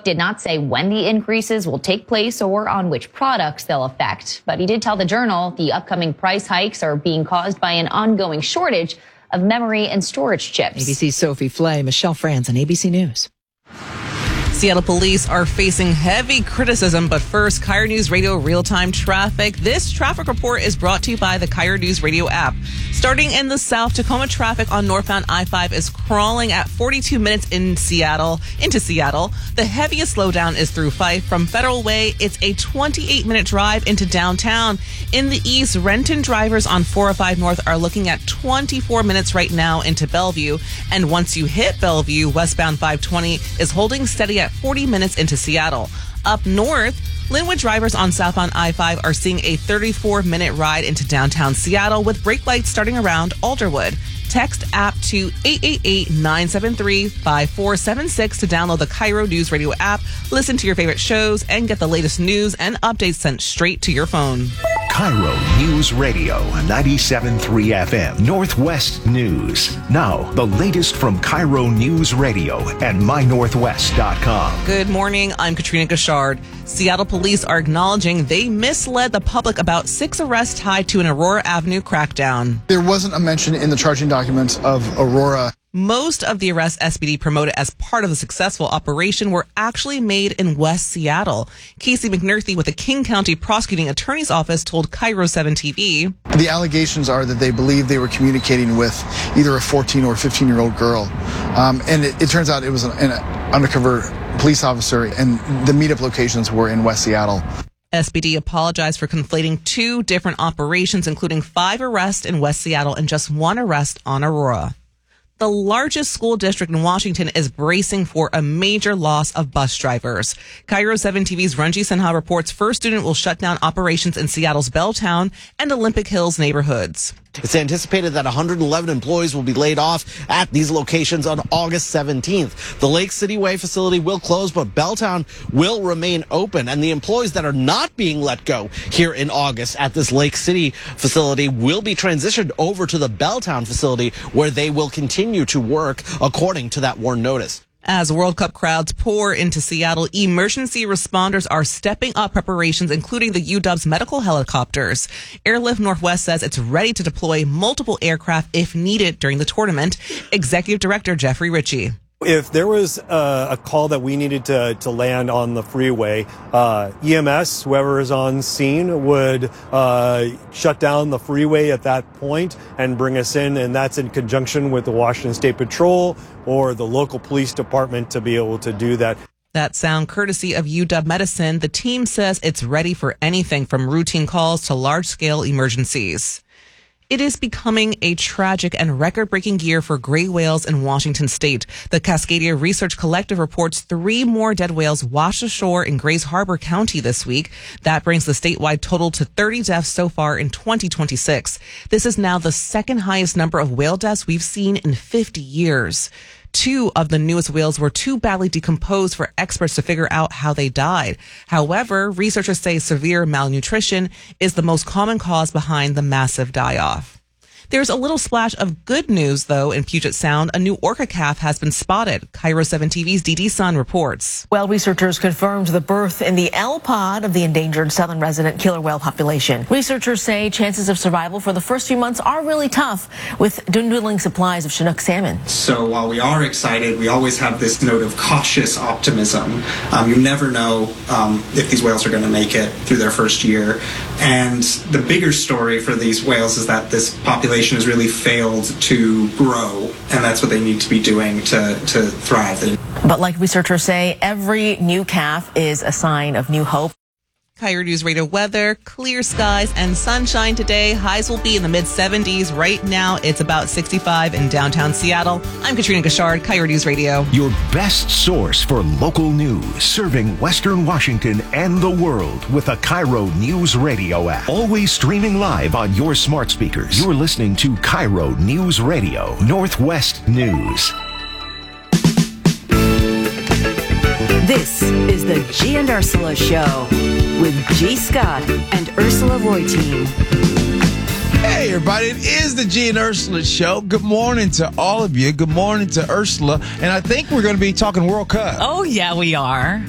Cook did not say when the increases will take place or on which products they'll affect, but he did tell the Journal the upcoming price hikes are being caused by an ongoing shortage of memory and storage chips. ABC's Sophie Flay, Michelle Franzen, ABC News. Seattle police are facing heavy criticism, but first, KIRO News Radio real-time traffic. This traffic report is brought to you by the KIRO News Radio app. Starting in the south, Tacoma traffic on northbound I-5 is crawling at 42 minutes into Seattle. The heaviest slowdown is through Fife. From Federal Way, it's a 28-minute drive into downtown. In the east, Renton drivers on 405 North are looking at 24 minutes right now into Bellevue. And once you hit Bellevue, westbound 520 is holding steady at 40 minutes into Seattle. Up north, Linwood drivers on southbound I-5 are seeing a 34-minute ride into downtown Seattle with brake lights starting around Alderwood. Text app to 888-973-5476 to download the KIRO News Radio app, listen to your favorite shows, and get the latest news and updates sent straight to your phone. KIRO News Radio, 97.3 FM, Northwest News. Now, the latest from KIRO News Radio and mynorthwest.com. Good morning, I'm Katrina Gashard. Seattle police are acknowledging they misled the public about 6 arrests tied to an Aurora Avenue crackdown. There wasn't a mention in the charging documents of Aurora. Most of the arrests SPD promoted as part of the successful operation were actually made in West Seattle. Casey McNerthy with the King County Prosecuting Attorney's Office told KIRO 7 TV. The allegations are that they believe they were communicating with either a 14 or 15-year-old girl. And it turns out it was an undercover police officer, and the meetup locations were in West Seattle. SPD apologized for conflating 2 different operations, including 5 arrests in West Seattle and just 1 arrest on Aurora. The largest school district in Washington is bracing for a major loss of bus drivers. KIRO 7 TV's Ranji Sinha reports First Student will shut down operations in Seattle's Belltown and Olympic Hills neighborhoods. It's anticipated that 111 employees will be laid off at these locations on August 17th. The Lake City Way facility will close, but Belltown will remain open. And the employees that are not being let go here in August at this Lake City facility will be transitioned over to the Belltown facility, where they will continue to work according to that WARN notice. As World Cup crowds pour into Seattle, emergency responders are stepping up preparations, including the UW's medical helicopters. Airlift Northwest says it's ready to deploy multiple aircraft if needed during the tournament. Executive Director Jeffrey Ritchie. If there was a call that we needed to land on the freeway, EMS, whoever is on scene, would shut down the freeway at that point and bring us in, and that's in conjunction with the Washington State Patrol or the local police department to be able to do that. That sound courtesy of UW Medicine. The team says it's ready for anything from routine calls to large-scale emergencies. It is becoming a tragic and record-breaking year for gray whales in Washington state. The Cascadia Research Collective reports 3 more dead whales washed ashore in Grays Harbor County this week. That brings the statewide total to 30 deaths so far in 2026. This is now the second highest number of whale deaths we've seen in 50 years. 2 of the newest whales were too badly decomposed for experts to figure out how they died. However, researchers say severe malnutrition is the most common cause behind the massive die-off. There's a little splash of good news, though, in Puget Sound. A new orca calf has been spotted. KIRO 7 TV's Dee Dee Sun reports. Well, researchers confirmed the birth in the L pod of the endangered southern resident killer whale population. Researchers say chances of survival for the first few months are really tough, with dwindling supplies of Chinook salmon. So while we are excited, we always have this note of cautious optimism. You never know if these whales are going to make it through their first year. And the bigger story for these whales is that this population has really failed to grow, and that's what they need to be doing to thrive. But like researchers say, every new calf is a sign of new hope. KIRO News Radio weather, clear skies and sunshine today. Highs will be in the mid-70s. Right now, it's about 65 in downtown Seattle. I'm Katrina Gashard, KIRO News Radio. Your best source for local news, serving Western Washington and the world with a KIRO News Radio app. Always streaming live on your smart speakers. You're listening to KIRO News Radio, Northwest News. This is the G and Ursula Show with G. Scott and Ursula Reutin. Hey, everybody, it is the G and Ursula Show. Good morning to all of you. Good morning to Ursula. And I think we're going to be talking World Cup. Oh, yeah, we are.